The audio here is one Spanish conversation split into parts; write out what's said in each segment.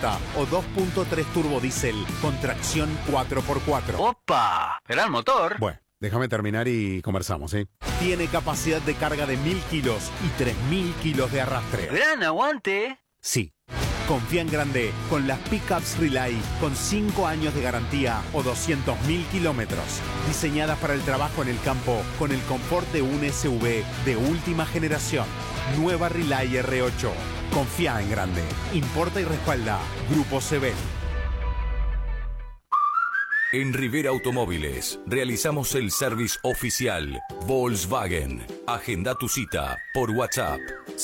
2.0 o 2.3 turbodiesel con tracción 4x4. ¡Opa! ¿Era el motor? Bueno, déjame terminar y conversamos, ¿eh? Tiene capacidad de carga de 1000 kilos y 3000 kilos de arrastre. ¡Gran aguante! Sí. Confía en grande con las Pickups Relay con 5 años de garantía o 200.000 kilómetros. Diseñadas para el trabajo en el campo con el confort de un SUV de última generación. Nueva Relay R8. Confía en grande. Importa y respalda Grupo Sebel. En Rivera Automóviles realizamos el service oficial Volkswagen. Agenda tu cita por WhatsApp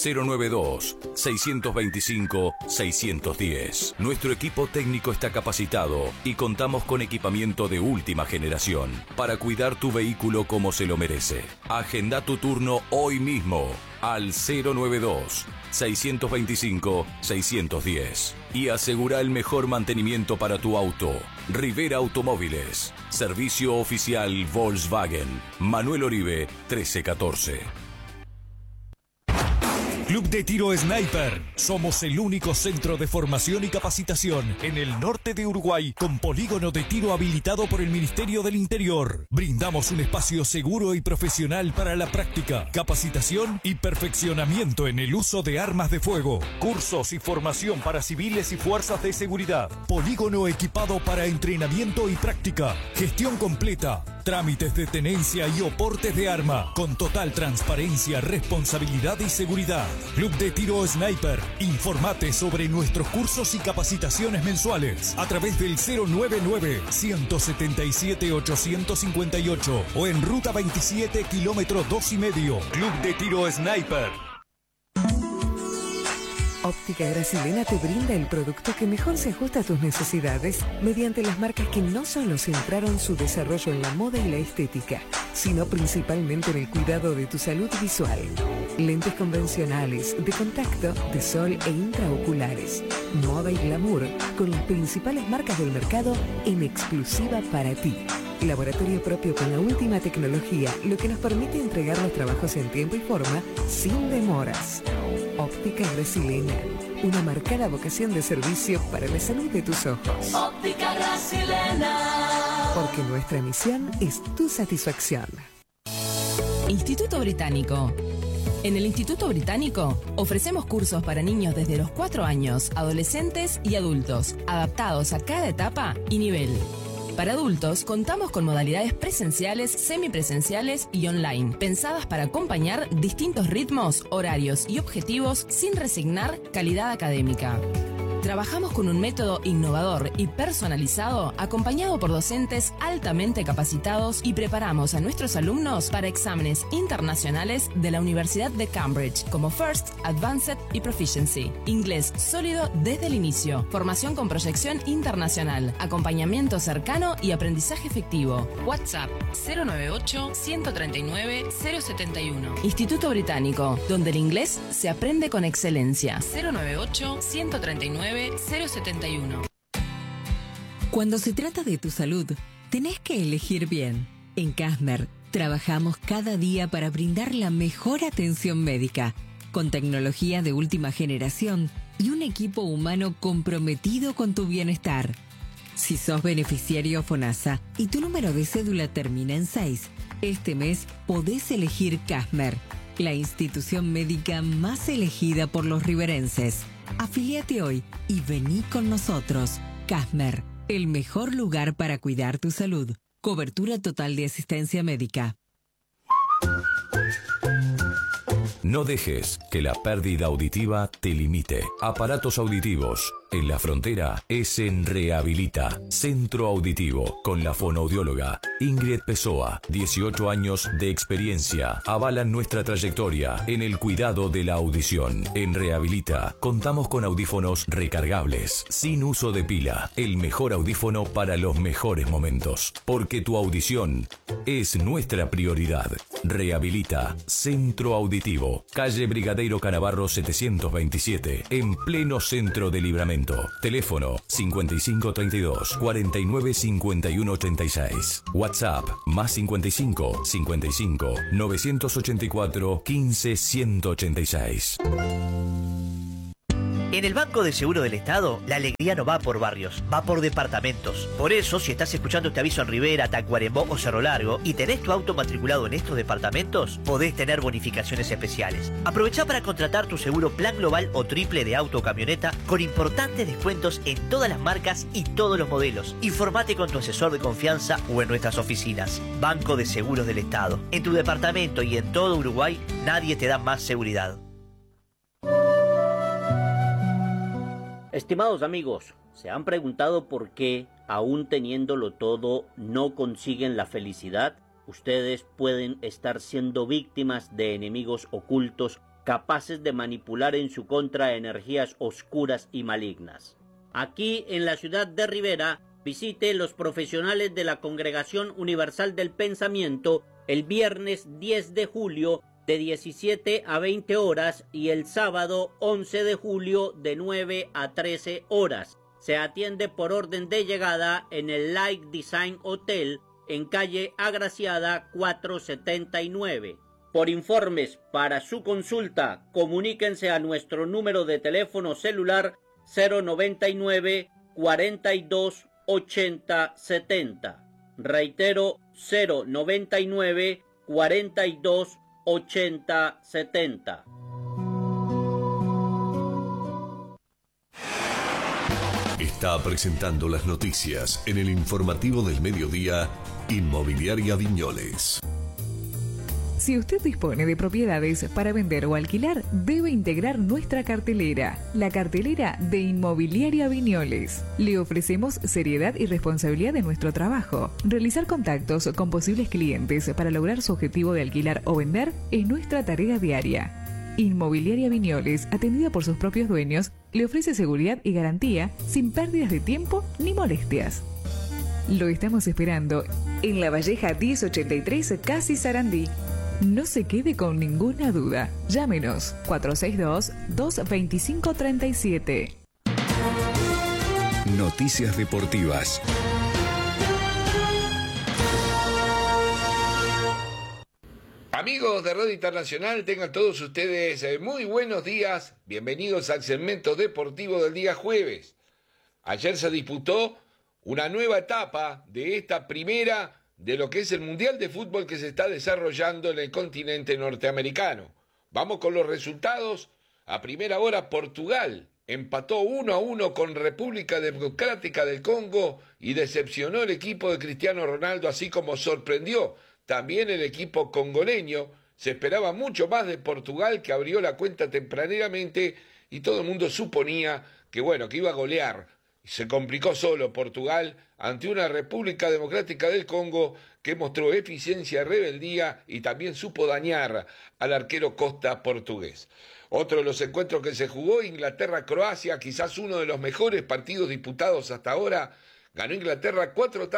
092-625-610. Nuestro equipo técnico está capacitado y contamos con equipamiento de última generación para cuidar tu vehículo como se lo merece. Agenda tu turno hoy mismo al 092-625-610 y asegura el mejor mantenimiento para tu auto. Rivera Automóviles, servicio oficial Volkswagen. Manuel Oribe, 1314. Club de Tiro Sniper. Somos el único centro de formación y capacitación en el norte de Uruguay con polígono de tiro habilitado por el Ministerio del Interior. Brindamos un espacio seguro y profesional para la práctica, capacitación y perfeccionamiento en el uso de armas de fuego. Cursos y formación para civiles y fuerzas de seguridad. Polígono equipado para entrenamiento y práctica. Gestión completa. Trámites de tenencia y oportes de arma con total transparencia, responsabilidad y seguridad. Club de Tiro Sniper. Informate sobre nuestros cursos y capacitaciones mensuales a través del 099-177-858 o en Ruta 27, kilómetro 2,5. Club de Tiro Sniper. Óptica Grasilena te brinda el producto que mejor se ajusta a tus necesidades mediante las marcas que no solo centraron su desarrollo en la moda y la estética, sino principalmente en el cuidado de tu salud visual. Lentes convencionales, de contacto, de sol e intraoculares. Moda y glamour con las principales marcas del mercado en exclusiva para ti. Laboratorio propio con la última tecnología, lo que nos permite entregar los trabajos en tiempo y forma sin demoras. Óptica Grasilena, una marcada vocación de servicio para la salud de tus ojos. Óptica Grasilena. Porque nuestra misión es tu satisfacción. Instituto Británico. En el Instituto Británico ofrecemos cursos para niños desde los 4 años, adolescentes y adultos, adaptados a cada etapa y nivel. Para adultos, contamos con modalidades presenciales, semipresenciales y online, pensadas para acompañar distintos ritmos, horarios y objetivos sin resignar calidad académica. Trabajamos con un método innovador y personalizado, acompañado por docentes altamente capacitados y preparamos a nuestros alumnos para exámenes internacionales de la Universidad de Cambridge, como First, Advanced y Proficiency. Inglés sólido desde el inicio, formación con proyección internacional, acompañamiento cercano y aprendizaje efectivo. WhatsApp 098-139-071. Instituto Británico, donde el inglés se aprende con excelencia. 098-139-071. Cuando se trata de tu salud, tenés que elegir bien. En Casmer, trabajamos cada día para brindar la mejor atención médica, con tecnología de última generación y un equipo humano comprometido con tu bienestar. Si sos beneficiario FONASA y tu número de cédula termina en 6, este mes podés elegir Casmer, la institución médica más elegida por los riverenses. Afíliate hoy y vení con nosotros. Casmer, el mejor lugar para cuidar tu salud. Cobertura total de asistencia médica. No dejes que la pérdida auditiva te limite. Aparatos auditivos. En la frontera es en Rehabilita, Centro Auditivo, con la fonoaudióloga Ingrid Pessoa. 18 años de experiencia avalan nuestra trayectoria en el cuidado de la audición. En Rehabilita contamos con audífonos recargables, sin uso de pila. El mejor audífono para los mejores momentos. Porque tu audición es nuestra prioridad. Rehabilita, Centro Auditivo, calle Brigadeiro Canavarro 727, en pleno centro de Libramento. Teléfono 5532 49 51 86. WhatsApp más 55 55 984 15 186. En el Banco de Seguro del Estado, la alegría no va por barrios, va por departamentos. Por eso, si estás escuchando este aviso en Rivera, Tacuarembó o Cerro Largo y tenés tu auto matriculado en estos departamentos, podés tener bonificaciones especiales. Aprovechá para contratar tu seguro plan global o triple de auto o camioneta con importantes descuentos en todas las marcas y todos los modelos. Informate con tu asesor de confianza o en nuestras oficinas. Banco de Seguros del Estado. En tu departamento y en todo Uruguay, nadie te da más seguridad. Estimados amigos, ¿se han preguntado por qué, aún teniéndolo todo, no consiguen la felicidad? Ustedes pueden estar siendo víctimas de enemigos ocultos capaces de manipular en su contra energías oscuras y malignas. Aquí en la ciudad de Rivera, visite los profesionales de la Congregación Universal del Pensamiento el viernes 10 de julio de 17 a 20 horas y el sábado 11 de julio de 9 a 13 horas. Se atiende por orden de llegada en el Light Design Hotel en calle Agraciada 479. Por informes para su consulta, comuníquense a nuestro número de teléfono celular 099 42 80 70. Reitero, 099 42 80 70. Está presentando las noticias en el informativo del mediodía, Inmobiliaria Viñoles. Si usted dispone de propiedades para vender o alquilar, debe integrar nuestra cartelera, la cartelera de Inmobiliaria Viñoles. Le ofrecemos seriedad y responsabilidad en nuestro trabajo. Realizar contactos con posibles clientes para lograr su objetivo de alquilar o vender es nuestra tarea diaria. Inmobiliaria Viñoles, atendida por sus propios dueños, le ofrece seguridad y garantía sin pérdidas de tiempo ni molestias. Lo estamos esperando en La Valleja 1083, Casi Sarandí. No se quede con ninguna duda. Llámenos 462-225-37. Noticias deportivas. Amigos de Radio Internacional, tengan todos ustedes muy buenos días. Bienvenidos al segmento deportivo del día jueves. Ayer se disputó una nueva etapa de esta primera de lo que es el Mundial de Fútbol que se está desarrollando en el continente norteamericano. Vamos con los resultados. A primera hora, Portugal empató 1-1 con República Democrática del Congo y decepcionó el equipo de Cristiano Ronaldo, así como sorprendió también el equipo congoleño. Se esperaba mucho más de Portugal, que abrió la cuenta tempraneramente y todo el mundo suponía que iba a golear. Se complicó solo Portugal ante una República Democrática del Congo que mostró eficiencia, rebeldía y también supo dañar al arquero Costa portugués. Otro de los encuentros que se jugó, Inglaterra-Croacia, quizás uno de los mejores partidos disputados hasta ahora. Ganó Inglaterra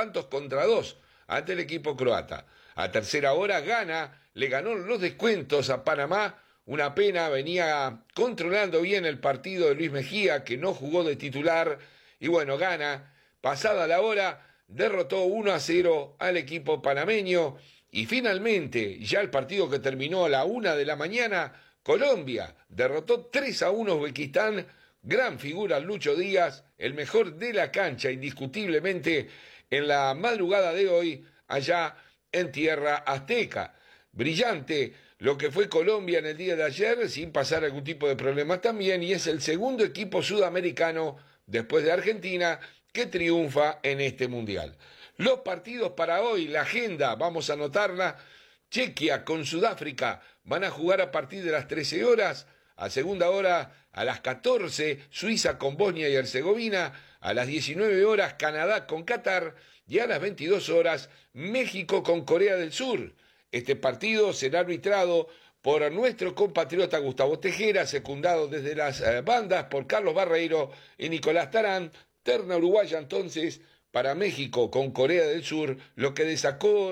4-2 ante el equipo croata. A tercera hora, Ghana le ganó los descuentos a Panamá. Una pena, venía controlando bien el partido de Luis Mejía, que no jugó de titular. Y Ghana, pasada la hora, derrotó 1-0 al equipo panameño. Y finalmente, ya el partido que terminó a la 1 de la mañana, Colombia derrotó 3-1 a Uzbekistán. Gran figura Lucho Díaz, el mejor de la cancha indiscutiblemente en la madrugada de hoy allá en tierra azteca. Brillante lo que fue Colombia en el día de ayer, sin pasar algún tipo de problemas también, y es el segundo equipo sudamericano después de Argentina que triunfa en este mundial. Los partidos para hoy, la agenda, vamos a anotarla. Chequia con Sudáfrica van a jugar a partir de las 13 horas. A segunda hora, a las 14, Suiza con Bosnia y Herzegovina. A las 19 horas, Canadá con Qatar. Y a las 22 horas, México con Corea del Sur. Este partido será arbitrado por nuestro compatriota Gustavo Tejera, secundado desde las bandas por Carlos Barreiro y Nicolás Tarán. Terna uruguaya entonces para México con Corea del Sur, lo que desató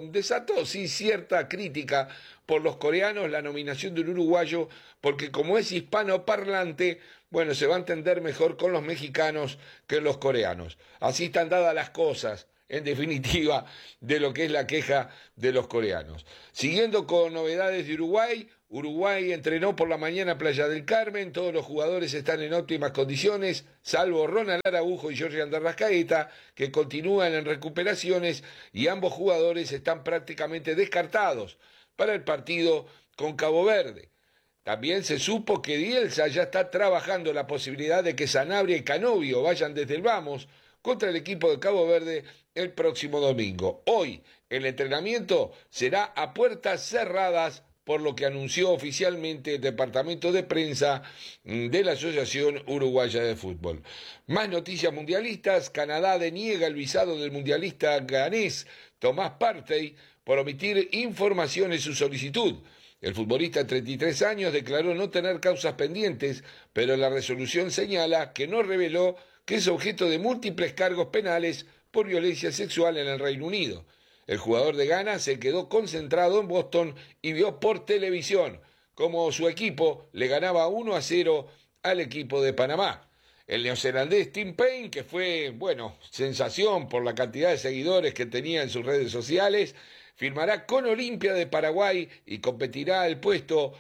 cierta crítica por los coreanos, la nominación de un uruguayo, porque como es hispanoparlante, se va a entender mejor con los mexicanos que los coreanos. Así están dadas las cosas, en definitiva, de lo que es la queja de los coreanos. Siguiendo con novedades de Uruguay, Uruguay entrenó por la mañana Playa del Carmen, todos los jugadores están en óptimas condiciones, salvo Ronald Araujo y Jorge Andarrascaeta, que continúan en recuperaciones y ambos jugadores están prácticamente descartados para el partido con Cabo Verde. También se supo que Bielsa ya está trabajando la posibilidad de que Sanabria y Canovio vayan desde el Vamos contra el equipo de Cabo Verde el próximo domingo. Hoy el entrenamiento será a puertas cerradas, por lo que anunció oficialmente el departamento de prensa de la Asociación Uruguaya de Fútbol. Más noticias mundialistas. Canadá deniega el visado del mundialista ganés Tomás Partey por omitir información en su solicitud. El futbolista de 33 años declaró no tener causas pendientes, pero la resolución señala que no reveló que es objeto de múltiples cargos penales por violencia sexual en el Reino Unido. El jugador de Ghana se quedó concentrado en Boston y vio por televisión cómo su equipo le ganaba 1-0 al equipo de Panamá. El neozelandés Tim Payne, que fue, sensación por la cantidad de seguidores que tenía en sus redes sociales, firmará con Olimpia de Paraguay y compartirá el puesto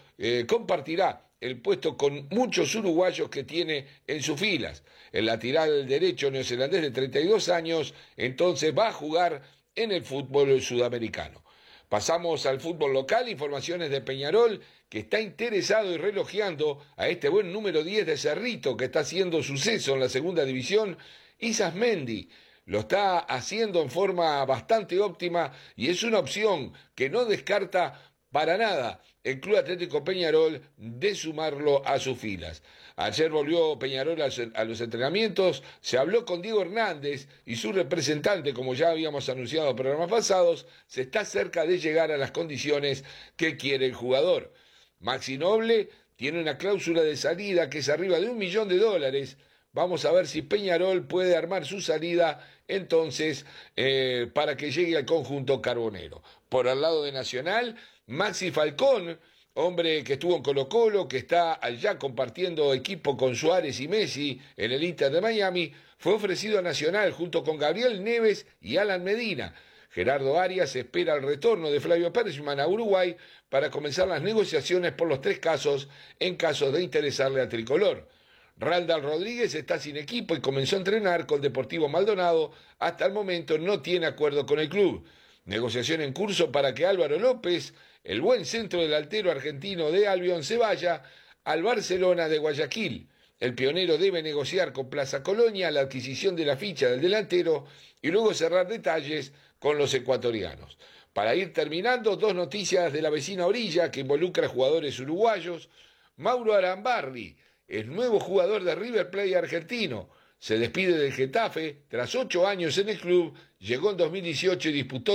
con muchos uruguayos que tiene en sus filas. El lateral derecho neozelandés de 32 años entonces va a jugar en el fútbol sudamericano. Pasamos al fútbol local, informaciones de Peñarol, que está interesado y relojeando a este buen número 10 de Cerrito, que está haciendo suceso en la segunda división, Isas Mendy. Lo está haciendo en forma bastante óptima y es una opción que no descarta para nada el Club Atlético Peñarol de sumarlo a sus filas. Ayer volvió Peñarol a los entrenamientos, se habló con Diego Hernández y su representante, como ya habíamos anunciado en programas pasados, se está cerca de llegar a las condiciones que quiere el jugador. Maxi Noble tiene una cláusula de salida que es arriba de $1 millón. Vamos a ver si Peñarol puede armar su salida entonces para que llegue al conjunto carbonero. Por el lado de Nacional, Maxi Falcón, hombre que estuvo en Colo-Colo, que está allá compartiendo equipo con Suárez y Messi en el Inter de Miami, fue ofrecido a Nacional junto con Gabriel Neves y Alan Medina. Gerardo Arias espera el retorno de Flavio Perchman a Uruguay para comenzar las negociaciones por los 3 casos en caso de interesarle al tricolor. Randall Rodríguez está sin equipo y comenzó a entrenar con Deportivo Maldonado. Hasta el momento no tiene acuerdo con el club. Negociación en curso para que Álvaro López, el buen centro delantero argentino de Albion, se vaya al Barcelona de Guayaquil. El pionero debe negociar con Plaza Colonia la adquisición de la ficha del delantero y luego cerrar detalles con los ecuatorianos. Para ir terminando, 2 noticias de la vecina orilla que involucra a jugadores uruguayos. Mauro Arambarri, el nuevo jugador de River Plate argentino, se despide del Getafe tras 8 años en el club, llegó en 2018 y disputó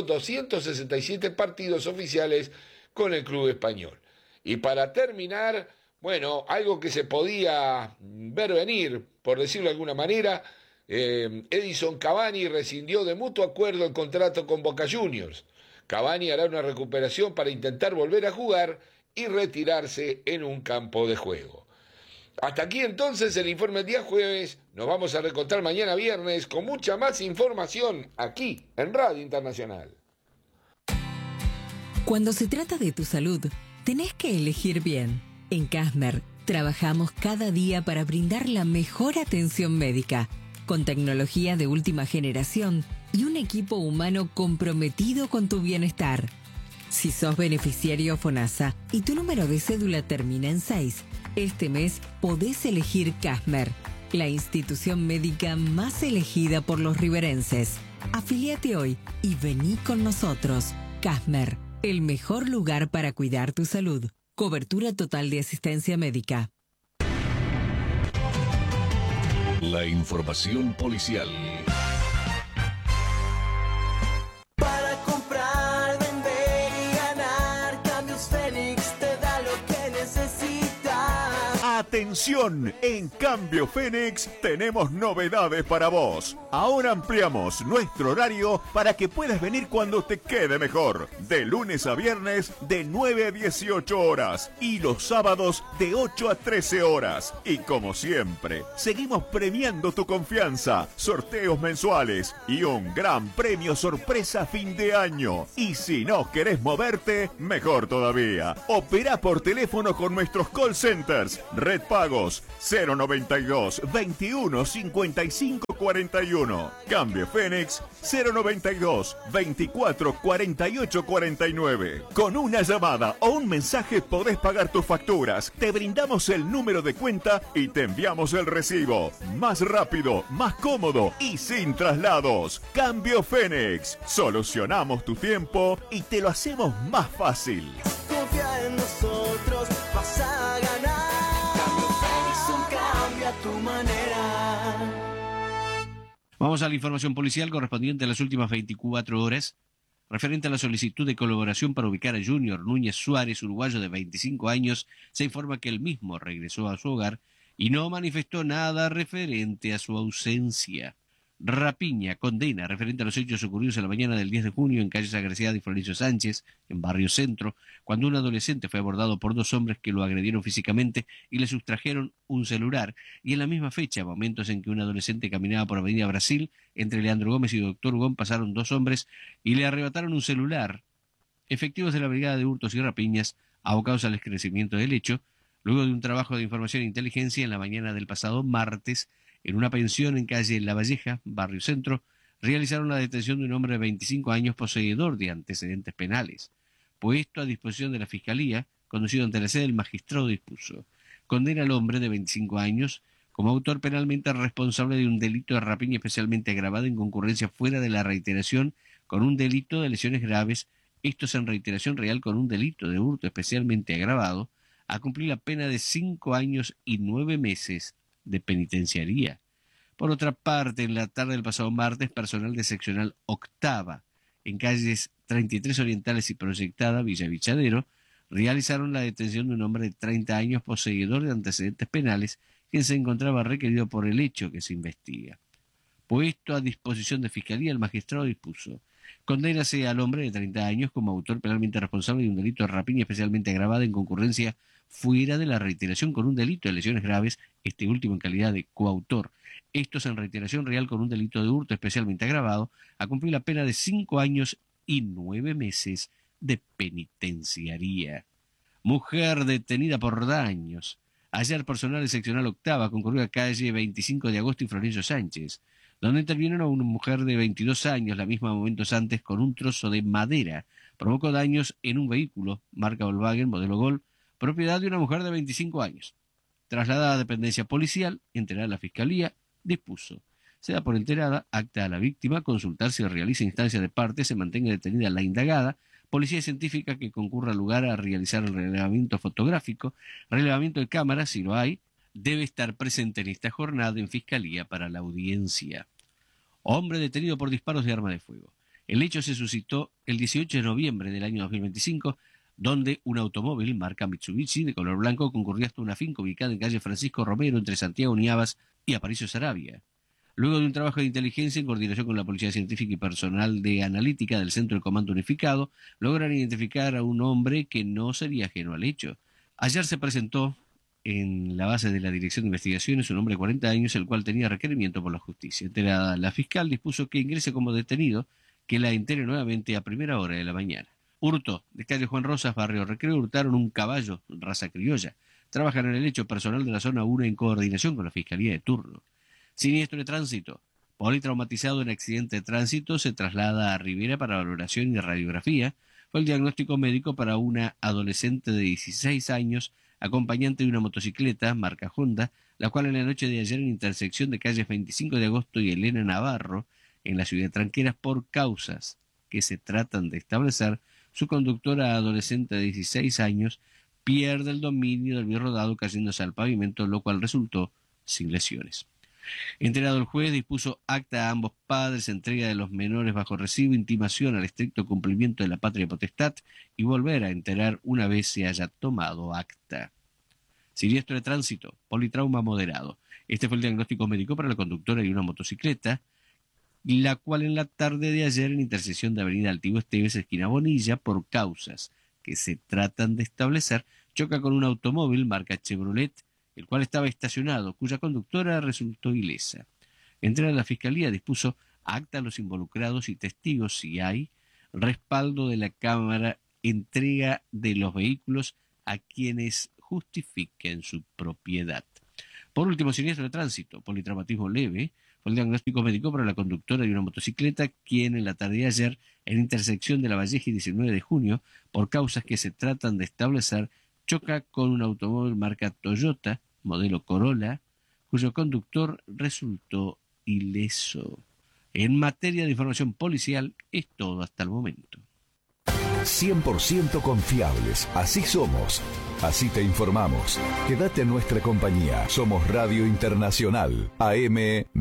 267 partidos oficiales con el club español. Y para terminar, algo que se podía ver venir, por decirlo de alguna manera, Edison Cavani rescindió de mutuo acuerdo el contrato con Boca Juniors. Cavani hará una recuperación para intentar volver a jugar y retirarse en un campo de juego. Hasta aquí entonces el informe del día jueves. Nos vamos a reencontrar mañana viernes con mucha más información aquí en Radio Internacional. Cuando se trata de tu salud, tenés que elegir bien. En Casmer trabajamos cada día para brindar la mejor atención médica, con tecnología de última generación y un equipo humano comprometido con tu bienestar. Si sos beneficiario FONASA y tu número de cédula termina en 6, este mes podés elegir Casmer, la institución médica más elegida por los riverenses. Afíliate hoy y vení con nosotros. Casmer, el mejor lugar para cuidar tu salud. Cobertura total de asistencia médica. La información policial. Para comprar, vender y ganar, Cambios Félix te da lo que necesitas. Atención. Atención, en Cambio Fénix tenemos novedades para vos. Ahora ampliamos nuestro horario para que puedas venir cuando te quede mejor. De lunes a viernes de 9 a 18 horas y los sábados de 8 a 13 horas. Y como siempre, seguimos premiando tu confianza, sorteos mensuales y un gran premio sorpresa a fin de año. Y si no querés moverte, mejor todavía. Opera por teléfono con nuestros call centers. Red Pagos 092 21 55 41. Cambio Fénix 092 24 48 49. Con una llamada o un mensaje podés pagar tus facturas. Te brindamos el número de cuenta y te enviamos el recibo. Más rápido, más cómodo y sin traslados. Cambio Fénix. Solucionamos tu tiempo y te lo hacemos más fácil. Confía en nosotros, vas a ganar. Cambio Fénix, un cambio a tu manera. Vamos a la información policial correspondiente a las últimas 24 horas. Referente a la solicitud de colaboración para ubicar a Junior Núñez Suárez, uruguayo de 25 años, se informa que el mismo regresó a su hogar y no manifestó nada referente a su ausencia. Rapiña condena referente a los hechos ocurridos en la mañana del 10 de junio en calle Sagraciada y Florencio Sánchez, en Barrio Centro, cuando un adolescente fue abordado por dos hombres que lo agredieron físicamente y le sustrajeron un celular, y en la misma fecha, momentos en que un adolescente caminaba por Avenida Brasil, entre Leandro Gómez y Doctor Hugón pasaron dos hombres y le arrebataron un celular. Efectivos de la Brigada de Hurtos y Rapiñas, abocados al esclarecimiento del hecho, luego de un trabajo de información e inteligencia en la mañana del pasado martes, en una pensión en calle La Valleja, Barrio Centro, realizaron la detención de un hombre de 25 años poseedor de antecedentes penales. Puesto a disposición de la Fiscalía, conducido ante la sede, el magistrado dispuso: condena al hombre de 25 años como autor penalmente responsable de un delito de rapiña especialmente agravado en concurrencia fuera de la reiteración con un delito de lesiones graves, estos en reiteración real con un delito de hurto especialmente agravado, a cumplir la pena de 5 años y 9 meses de penitenciaría. Por otra parte, en la tarde del pasado martes, personal de seccional octava, en calles 33 Orientales y Proyectada, Villa Vichadero, realizaron la detención de un hombre de 30 años poseedor de antecedentes penales, quien se encontraba requerido por el hecho que se investiga. Puesto a disposición de Fiscalía, el magistrado dispuso: condénase al hombre de 30 años como autor penalmente responsable de un delito de rapiña especialmente agravada en concurrencia fuera de la reiteración con un delito de lesiones graves, este último en calidad de coautor, estos en reiteración real con un delito de hurto especialmente agravado, a cumplir la pena de 5 años y 9 meses de penitenciaría. Mujer detenida por daños. Ayer personal de seccional octava concurrió a calle 25 de agosto y Florencio Sánchez, donde intervinieron a una mujer de 22 años, la misma momentos antes, con un trozo de madera. Provocó daños en un vehículo, marca Volkswagen, modelo Gol, propiedad de una mujer de 25 años. Trasladada a dependencia policial, enterada la Fiscalía, dispuso: se da por enterada, acta a la víctima, consultar si realiza instancia de parte, se mantenga detenida la indagada, policía científica que concurra al lugar a realizar el relevamiento fotográfico, relevamiento de cámara, si lo hay, debe estar presente en esta jornada en Fiscalía para la audiencia. Hombre detenido por disparos de arma de fuego. El hecho se suscitó el 18 de noviembre del año 2025, donde un automóvil marca Mitsubishi de color blanco concurrió hasta una finca ubicada en calle Francisco Romero entre Santiago Niavas y Aparicio Saravia. Luego de un trabajo de inteligencia en coordinación con la Policía Científica y personal de analítica del Centro de Comando Unificado, logran identificar a un hombre que no sería ajeno al hecho. Ayer se presentó en la base de la Dirección de Investigaciones un hombre de 40 años, el cual tenía requerimiento por la justicia. Enterada la fiscal dispuso que ingrese como detenido, que la entere nuevamente a primera hora de la mañana. Hurto, de calle Juan Rosas, Barrio Recreo, hurtaron un caballo, raza criolla. Trabajan en el hecho personal de la zona 1 en coordinación con la Fiscalía de turno. Siniestro de tránsito. Politraumatizado en accidente de tránsito, se traslada a Rivera para valoración y radiografía. Fue el diagnóstico médico para una adolescente de 16 años, acompañante de una motocicleta, marca Honda, la cual en la noche de ayer en intersección de calles 25 de agosto y Elena Navarro, en la ciudad de Tranqueras, por causas que se tratan de establecer, su conductora adolescente de 16 años pierde el dominio del bien rodado cayéndose al pavimento, lo cual resultó sin lesiones. Enterado el juez, dispuso acta a ambos padres, entrega de los menores bajo recibo, intimación al estricto cumplimiento de la patria potestad y volver a enterar una vez se haya tomado acta. Siniestro de tránsito, politrauma moderado. Este fue el diagnóstico médico para la conductora de una motocicleta, la cual en la tarde de ayer en intersección de Avenida Altivo Esteves, esquina Bonilla, por causas que se tratan de establecer, choca con un automóvil marca Chevrolet, el cual estaba estacionado, cuya conductora resultó ilesa. Entrega la Fiscalía dispuso acta a los involucrados y testigos si hay, respaldo de la Cámara, entrega de los vehículos a quienes justifiquen su propiedad. Por último, siniestro de tránsito, politraumatismo leve, fue el diagnóstico médico para la conductora de una motocicleta, quien en la tarde de ayer, en intersección de La Valleja y 19 de junio, por causas que se tratan de establecer, choca con un automóvil marca Toyota, modelo Corolla, cuyo conductor resultó ileso. En materia de información policial, es todo hasta el momento. 100% confiables, así somos. Así te informamos. Quédate en nuestra compañía. Somos Radio Internacional, AM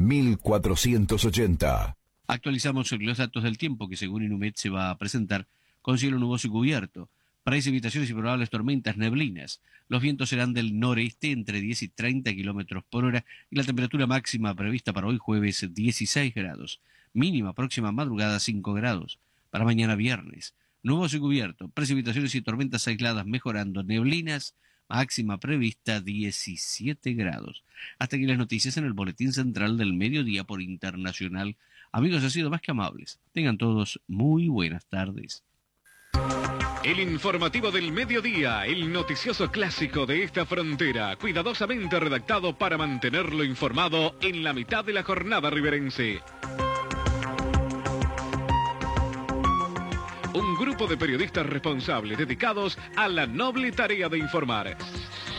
1480. Actualizamos los datos del tiempo que según Inumet se va a presentar con cielo nuboso y cubierto. Precipitaciones y probables tormentas, neblinas. Los vientos serán del noreste entre 10 y 30 kilómetros por hora y la temperatura máxima prevista para hoy jueves 16 grados. Mínima próxima madrugada 5 grados. Para mañana viernes. Nuboso y cubierto, precipitaciones y tormentas aisladas mejorando, neblinas, máxima prevista 17 grados. Hasta aquí las noticias en el Boletín Central del Mediodía por Internacional. Amigos, ha sido más que amables. Tengan todos muy buenas tardes. El informativo del mediodía, el noticioso clásico de esta frontera, cuidadosamente redactado para mantenerlo informado en la mitad de la jornada riverense. Un grupo de periodistas responsables dedicados a la noble tarea de informar.